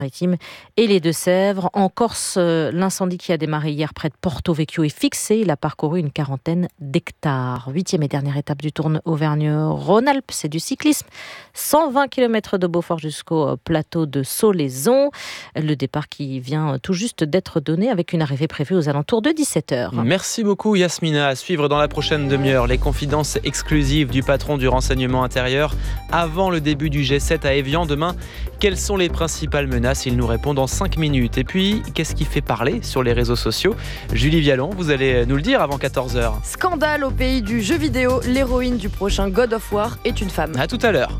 Maritime et les Deux-Sèvres. En Corse, l'incendie qui a démarré hier près de Porto Vecchio est fixé. Il a parcouru une quarantaine d'hectares. 8e et dernière étape du Tour Auvergne-Rhône-Alpes, c'est du cyclisme. 120 km de Beaufort jusqu'au plateau de Solaizon. Le départ qui vient tout juste d'être donné avec une arrivée prévue aux alentours de 17h. Merci beaucoup Yasmina. À suivre dans la prochaine demi-heure les confidences exclusives du patron du renseignement intérieur avant le début du G7 à Évian demain. Quelles sont les principales menaces? Il nous répond dans 5 minutes. Et puis, qu'est-ce qui fait parler sur les réseaux sociaux? Julie Vialon, vous allez nous le dire avant 14h. Scandale au pays du jeu vidéo. L'héroïne du prochain God of War est une femme. À tout à l'heure.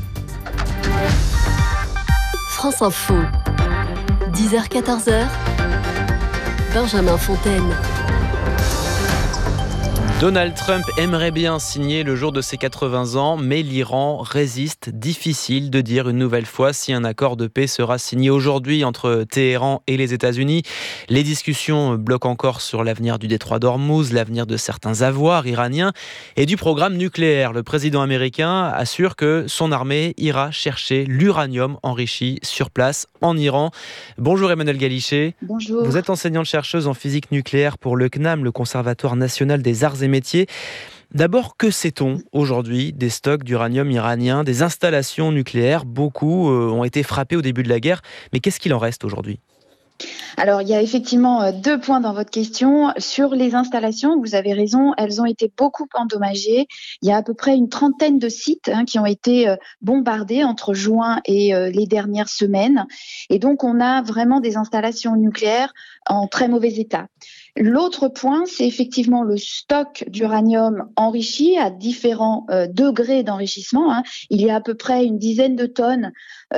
France Info, 10h-14h, Benjamin Fontaine. Donald Trump aimerait bien signer le jour de ses 80 ans, mais l'Iran résiste. Difficile de dire une nouvelle fois si un accord de paix sera signé aujourd'hui entre Téhéran et les États-Unis. Les discussions bloquent encore sur l'avenir du détroit d'Ormuz, l'avenir de certains avoirs iraniens et du programme nucléaire. Le président américain assure que son armée ira chercher l'uranium enrichi sur place en Iran. Bonjour Emmanuelle Galichet. Bonjour. Vous êtes enseignante-chercheuse en physique nucléaire pour le CNAM, le Conservatoire national des arts et métiers. D'abord, que sait-on aujourd'hui des stocks d'uranium iranien, des installations nucléaires? Beaucoup ont été frappées au début de la guerre, mais qu'est-ce qu'il en reste aujourd'hui? Alors, il y a effectivement 2 points dans votre question. Sur les installations, vous avez raison, elles ont été beaucoup endommagées. Il y a à peu près une trentaine de sites qui ont été bombardés entre juin et les dernières semaines. Et donc, on a vraiment des installations nucléaires en très mauvais état. L'autre point, c'est effectivement le stock d'uranium enrichi à différents degrés d'enrichissement. Il y a à peu près une dizaine de tonnes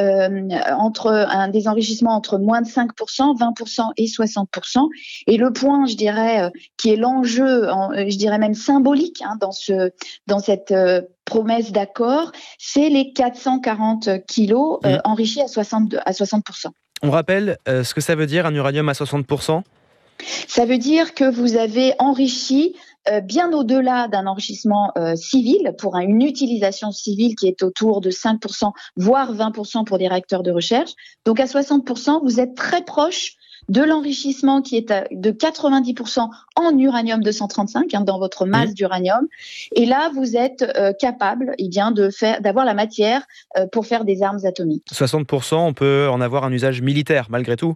des enrichissements entre moins de 5%, 20% et 60%. Et le point, je dirais, qui est l'enjeu, je dirais même symbolique dans cette promesse d'accord, c'est les 440 kilos enrichis à 60%. On rappelle ce que ça veut dire un uranium à 60%? Ça veut dire que vous avez enrichi bien au-delà d'un enrichissement civil pour une utilisation civile qui est autour de 5%, voire 20% pour des réacteurs de recherche. Donc à 60%, vous êtes très proche de l'enrichissement qui est de 90% en uranium 235 dans votre masse d'uranium. Et là, vous êtes capable d'avoir la matière pour faire des armes atomiques. 60%, on peut en avoir un usage militaire malgré tout?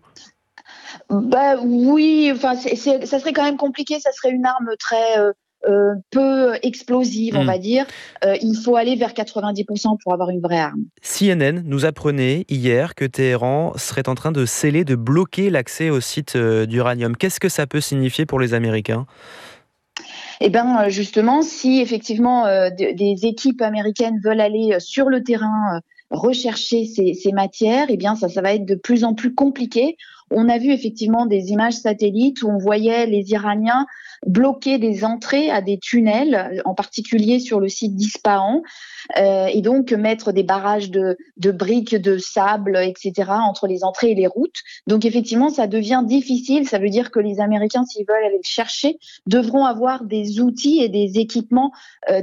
Oui, enfin, ça serait quand même compliqué, ça serait une arme très peu explosive, on va dire. Il faut aller vers 90% pour avoir une vraie arme. CNN nous apprenait hier que Téhéran serait en train de sceller, de bloquer l'accès au site d'uranium. Qu'est-ce que ça peut signifier pour les Américains? Eh bien, justement, si effectivement des équipes américaines veulent aller sur le terrain rechercher ces matières, eh bien, ça va être de plus en plus compliqué. On a vu effectivement des images satellites où on voyait les Iraniens bloquer des entrées à des tunnels, en particulier sur le site d'Ispahan, et donc mettre des barrages de briques, de sable, etc. entre les entrées et les routes. Donc effectivement, ça devient difficile. Ça veut dire que les Américains, s'ils veulent aller le chercher, devront avoir des outils et des équipements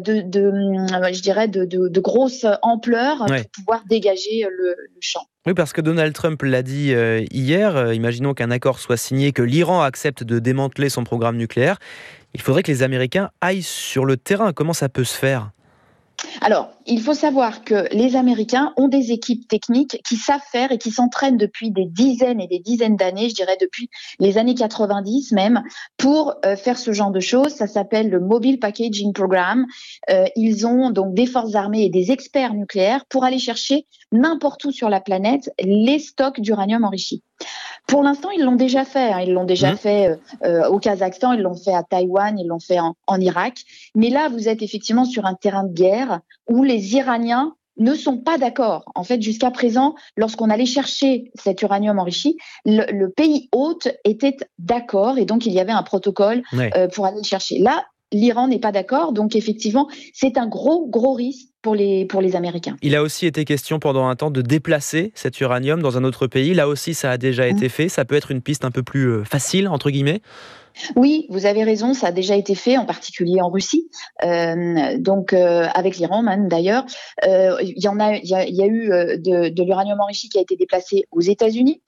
de grosse ampleur pour pouvoir dégager le champ. Oui, parce que Donald Trump l'a dit hier, imaginons qu'un accord soit signé, que l'Iran accepte de démanteler son programme nucléaire. Il faudrait que les Américains aillent sur le terrain. Comment ça peut se faire ? Alors, il faut savoir que les Américains ont des équipes techniques qui savent faire et qui s'entraînent depuis des dizaines et des dizaines d'années, je dirais depuis les années 90 même, pour faire ce genre de choses. Ça s'appelle le Mobile Packaging Program. Ils ont donc des forces armées et des experts nucléaires pour aller chercher n'importe où sur la planète les stocks d'uranium enrichi. Pour l'instant, ils l'ont déjà fait. Ils l'ont déjà fait au Kazakhstan, ils l'ont fait à Taïwan, ils l'ont fait en Irak. Mais là, vous êtes effectivement sur un terrain de guerre où les Iraniens ne sont pas d'accord. En fait, jusqu'à présent, lorsqu'on allait chercher cet uranium enrichi, le pays hôte était d'accord et donc il y avait un protocole pour aller le chercher. Là, l'Iran n'est pas d'accord, donc effectivement, c'est un gros risque pour les Américains. Il a aussi été question pendant un temps de déplacer cet uranium dans un autre pays. Là aussi, ça a déjà été fait. Ça peut être une piste un peu plus facile, entre guillemets. Oui, vous avez raison, ça a déjà été fait, en particulier en Russie, avec l'Iran même d'ailleurs. Il y a eu de l'uranium enrichi qui a été déplacé aux États-Unis.